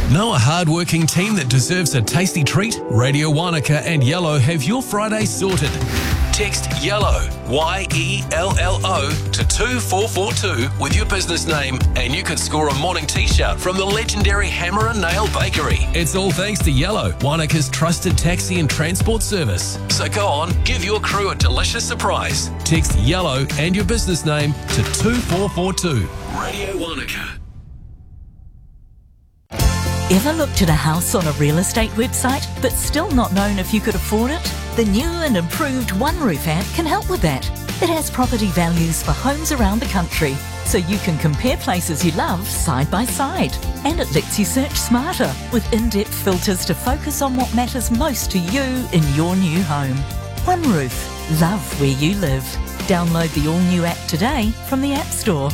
Know a hard-working team that deserves a tasty treat? Radio Wanaka and Yellow have your Friday sorted. Text YELLOW, YELLO, to 2442 with your business name and you could score a morning t-shirt from the legendary Hammer and Nail Bakery. It's all thanks to Yellow, Wanaka's trusted taxi and transport service. So go on, give your crew a delicious surprise. Text YELLOW and your business name to 2442. Radio Wanaka. Ever looked at a house on a real estate website but still not known if you could afford it? The new and improved OneRoof app can help with that. It has property values for homes around the country, so you can compare places you love side by side. And it lets you search smarter with in-depth filters to focus on what matters most to you in your new home. OneRoof. Love where you live. Download the all-new app today from the App Store.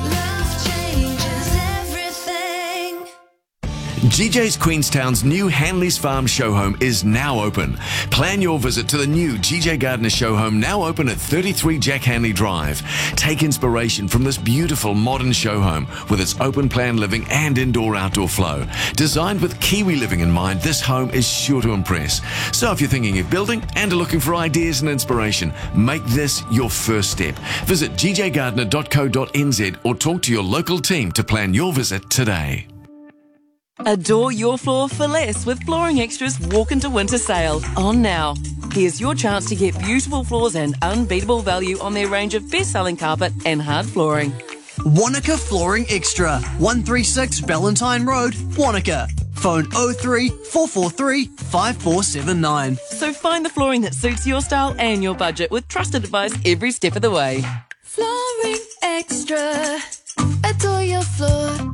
GJ's Queenstown's new Hanley's Farm show home is now open. Plan your visit to the new GJ Gardner show home, now open at 33 Jack Hanley Drive. Take inspiration from this beautiful modern show home with its open plan living and indoor-outdoor flow. Designed with Kiwi living in mind, this home is sure to impress. So if you're thinking of building and are looking for ideas and inspiration, make this your first step. Visit gjgardner.co.nz or talk to your local team to plan your visit today. Adore your floor for less with Flooring Extra's Walk into Winter sale on now. Here's your chance to get beautiful floors and unbeatable value on their range of best-selling carpet and hard flooring. Wanaka Flooring Extra, 136 Valentine Road, Wanaka. Phone 03 443 5479. So find the flooring that suits your style and your budget with trusted advice every step of the way. Flooring Extra. Adore your floor.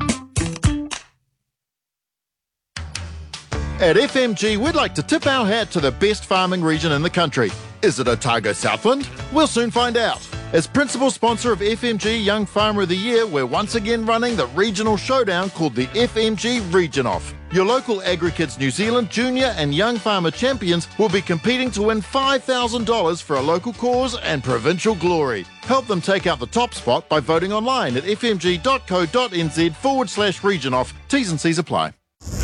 At FMG, we'd like to tip our hat to the best farming region in the country. Is it Otago Southland? We'll soon find out. As principal sponsor of FMG Young Farmer of the Year, we're once again running the regional showdown called the FMG Region Off. Your local AgriKids New Zealand junior and young farmer champions will be competing to win $5,000 for a local cause and provincial glory. Help them take out the top spot by voting online at fmg.co.nz/region off. T's and C's apply.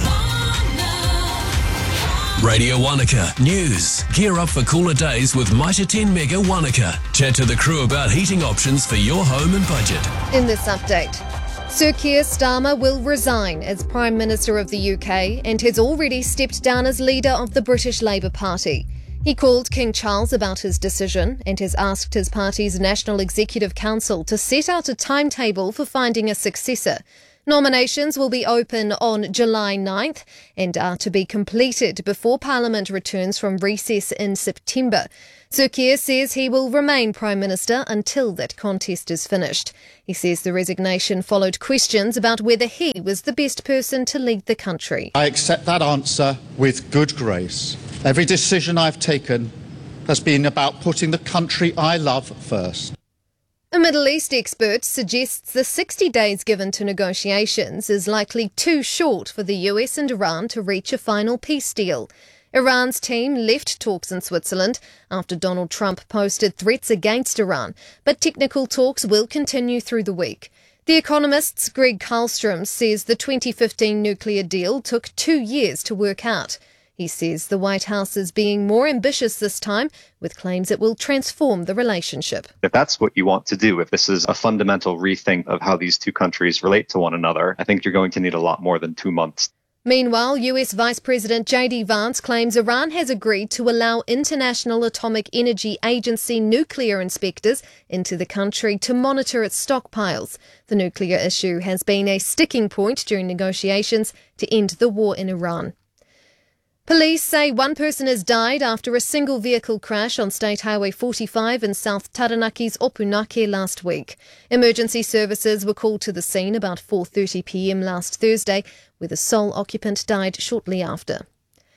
Radio Wanaka News. Gear up for cooler days with Mitre 10 Mega Wanaka. Chat to the crew about heating options for your home and budget. In this update, Sir Keir Starmer will resign as Prime Minister of the UK and has already stepped down as leader of the British Labour Party. He called King Charles about his decision and has asked his party's National Executive Council to set out a timetable for finding a successor. Nominations will be open on July 9th and are to be completed before Parliament returns from recess in September. Sir Keir says he will remain Prime Minister until that contest is finished. He says the resignation followed questions about whether he was the best person to lead the country. I accept that answer with good grace. Every decision I've taken has been about putting the country I love first. A Middle East expert suggests the 60 days given to negotiations is likely too short for the US and Iran to reach a final peace deal. Iran's team left talks in Switzerland after Donald Trump posted threats against Iran, but technical talks will continue through the week. The Economist's Greg Karlstrom says the 2015 nuclear deal took 2 years to work out. He says the White House is being more ambitious this time, with claims it will transform the relationship. If that's what you want to do, if this is a fundamental rethink of how these two countries relate to one another, I think you're going to need a lot more than 2 months. Meanwhile, US Vice President J.D. Vance claims Iran has agreed to allow International Atomic Energy Agency nuclear inspectors into the country to monitor its stockpiles. The nuclear issue has been a sticking point during negotiations to end the war in Iran. Police say one person has died after a single vehicle crash on State Highway 45 in South Taranaki's Opunake last week. Emergency services were called to the scene about 4:30 p.m. last Thursday, where the sole occupant died shortly after.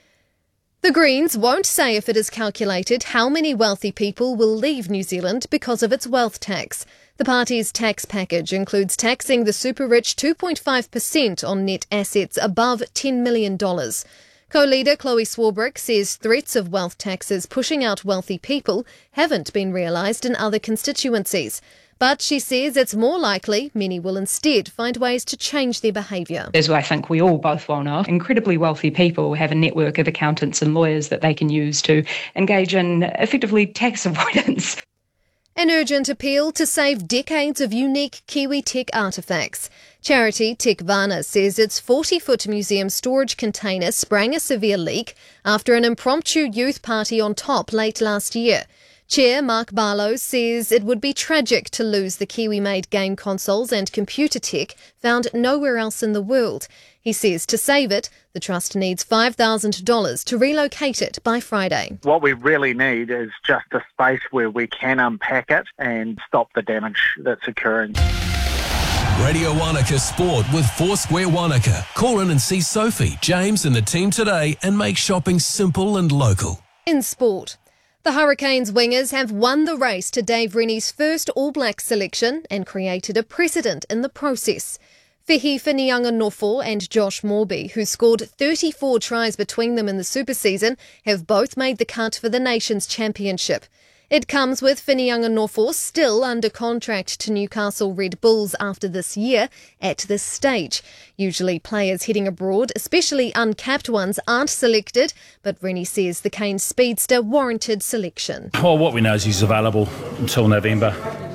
The Greens won't say if it is calculated how many wealthy people will leave New Zealand because of its wealth tax. The party's tax package includes taxing the super-rich 2.5% on net assets above $10 million. Co-leader Chloe Swarbrick says threats of wealth taxes pushing out wealthy people haven't been realised in other constituencies. But she says it's more likely many will instead find ways to change their behaviour. As I think we all both well know, incredibly wealthy people have a network of accountants and lawyers that they can use to engage in effectively tax avoidance. An urgent appeal to save decades of unique Kiwi tech artefacts. Charity Tekvana says its 40-foot museum storage container sprang a severe leak after an impromptu youth party on top late last year. Chair Mark Barlow says it would be tragic to lose the Kiwi-made game consoles and computer tech found nowhere else in the world. He says to save it, the trust needs $5,000 to relocate it by Friday. What we really need is just a space where we can unpack it and stop the damage that's occurring. Radio Wanaka Sport with Foursquare Wanaka. Call in and see Sophie, James and the team today and make shopping simple and local. In sport, the Hurricanes wingers have won the race to Dave Rennie's first All Blacks selection and created a precedent in the process. Whihi Whinianganofo and Josh Morby, who scored 34 tries between them in the Super Season, have both made the cut for the Nations Championship. It comes with Whinianganofo still under contract to Newcastle Red Bulls after this year at this stage. Usually players heading abroad, especially uncapped ones, aren't selected, but Rennie says the Canes speedster warranted selection. Well, what we know is he's available until November.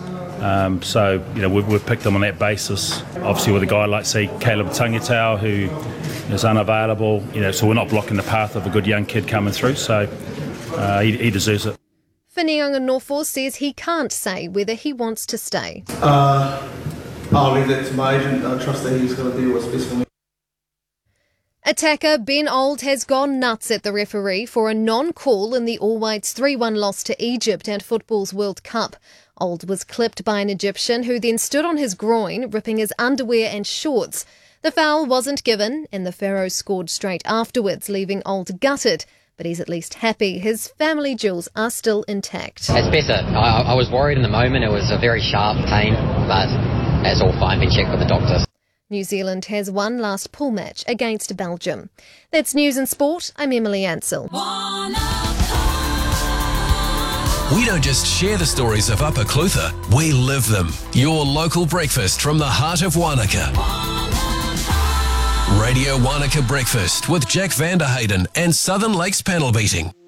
We've picked him on that basis. Obviously with a guy like, say, Caleb Tangatau, who is unavailable, so we're not blocking the path of a good young kid coming through, so he deserves it. Whinianganofo says he can't say whether he wants to stay. I'll leave that to my agent. I trust that he's going to do what's best for me. Attacker Ben Old has gone nuts at the referee for a non-call in the All Whites 3-1 loss to Egypt at football's World Cup. Old was clipped by an Egyptian who then stood on his groin, ripping his underwear and shorts. The foul wasn't given, and the Pharaohs scored straight afterwards, leaving Old gutted. But he's at least happy his family jewels are still intact. It's better. I was worried in the moment. It was a very sharp pain, but it's all fine. Been checked with the doctor. New Zealand has one last pool match against Belgium. That's News and Sport. I'm Emily Ansell. We don't just share the stories of Upper Clutha, we live them. Your local breakfast from the heart of Wanaka. Radio Wanaka Breakfast with Jack Vanderhayden and Southern Lakes Panel Beating.